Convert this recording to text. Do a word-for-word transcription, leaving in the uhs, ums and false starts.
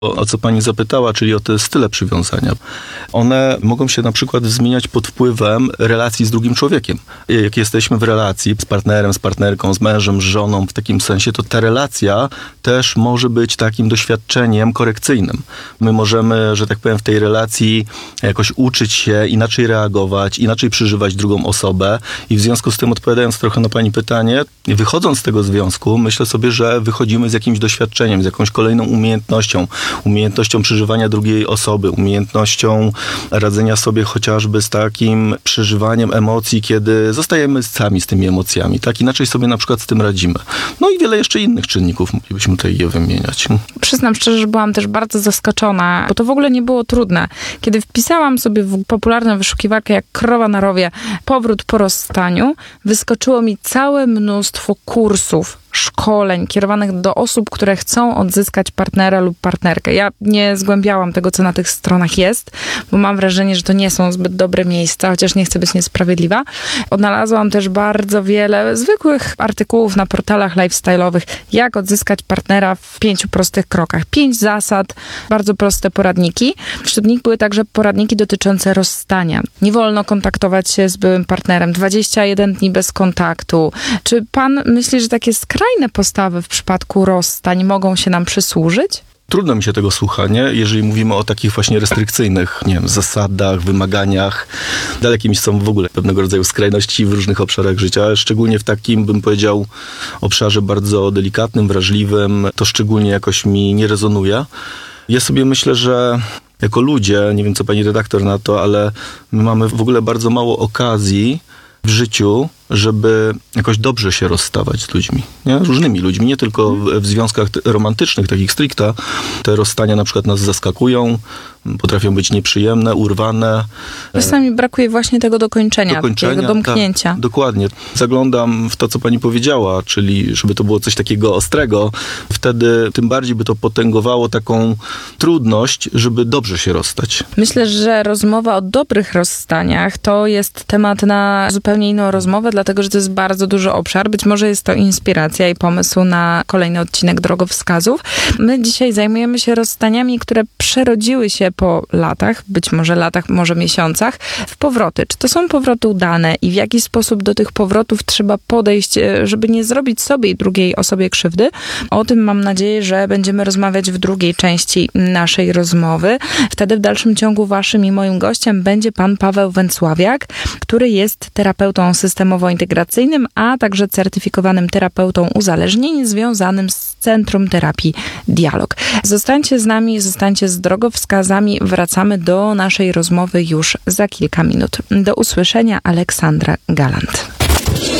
O, o co pani zapytała, czyli o te style przywiązania. One mogą się na przykład zmieniać pod wpływem relacji z drugim człowiekiem. Jak jesteśmy w relacji z partnerem, z partnerką, z mężem, z żoną w takim sensie, to ta relacja też może być takim doświadczeniem korekcyjnym. My możemy, że tak powiem, w tej relacji jakoś uczyć się, inaczej reagować, inaczej przeżywać drugą osobę i w związku z tym, odpowiadając trochę na pani pytanie, wychodząc z tego związku, myślę sobie, że wychodzimy z jakimś doświadczeniem, z jakąś kolejną umiejętnością, umiejętnością przeżywania drugiej osoby, umiejętnością radzenia sobie chociażby z takim przeżywaniem emocji, kiedy zostajemy sami z tymi emocjami, tak? Inaczej sobie na przykład z tym radzimy. No i wiele jeszcze innych czynników moglibyśmy tutaj je wymieniać. Przyznam szczerze, że byłam też bardzo zaskoczona, bo to w ogóle nie było trudne. Kiedy wpisałam sobie w popularną wyszukiwarkę jak krowa na rowie powrót po rozstaniu, wyskoczyło mi całe mnóstwo kursów, szkoleń kierowanych do osób, które chcą odzyskać partnera lub partnerkę. Ja nie zgłębiałam tego, co na tych stronach jest, bo mam wrażenie, że to nie są zbyt dobre miejsca, chociaż nie chcę być niesprawiedliwa. Odnalazłam też bardzo wiele zwykłych artykułów na portalach lifestyle'owych, jak odzyskać partnera w pięciu prostych krokach. Pięć zasad, bardzo proste poradniki. Wśród nich były także poradniki dotyczące rozstania. Nie wolno kontaktować się z byłym partnerem. dwadzieścia jeden dni bez kontaktu. Czy pan myśli, że takie skrajne postawy w przypadku rozstań mogą się nam przysłużyć? Trudno mi się tego słucha, nie? Jeżeli mówimy o takich właśnie restrykcyjnych, nie wiem, zasadach, wymaganiach. Dalekie mi są w ogóle pewnego rodzaju skrajności w różnych obszarach życia, szczególnie w takim, bym powiedział, obszarze bardzo delikatnym, wrażliwym. To szczególnie jakoś mi nie rezonuje. Ja sobie myślę, że jako ludzie, nie wiem co pani redaktor na to, ale my mamy w ogóle bardzo mało okazji w życiu, żeby jakoś dobrze się rozstawać z ludźmi, nie? Różnymi ludźmi, nie tylko w, w związkach romantycznych, takich stricte. Te rozstania na przykład nas zaskakują, potrafią być nieprzyjemne, urwane. Czasami brakuje właśnie tego dokończenia, dokończenia takiego domknięcia. Tak, dokładnie. Zaglądam w to, co pani powiedziała, czyli żeby to było coś takiego ostrego, wtedy tym bardziej by to potęgowało taką trudność, żeby dobrze się rozstać. Myślę, że rozmowa o dobrych rozstaniach to jest temat na zupełnie inną rozmowę, dlatego że to jest bardzo duży obszar. Być może jest to inspiracja i pomysł na kolejny odcinek Drogowskazów. My dzisiaj zajmujemy się rozstaniami, które przerodziły się po latach, być może latach, może miesiącach, w powroty. Czy to są powroty udane i w jaki sposób do tych powrotów trzeba podejść, żeby nie zrobić sobie i drugiej osobie krzywdy? O tym mam nadzieję, że będziemy rozmawiać w drugiej części naszej rozmowy. Wtedy w dalszym ciągu waszym i moim gościem będzie pan Paweł Węcławiak, który jest terapeutą systemowo-integracyjnym, a także certyfikowanym terapeutą uzależnień związanym z Centrum Terapii Dialog. Zostańcie z nami, zostańcie z drogowskazami. Wracamy do naszej rozmowy już za kilka minut. Do usłyszenia, Aleksandra Galant.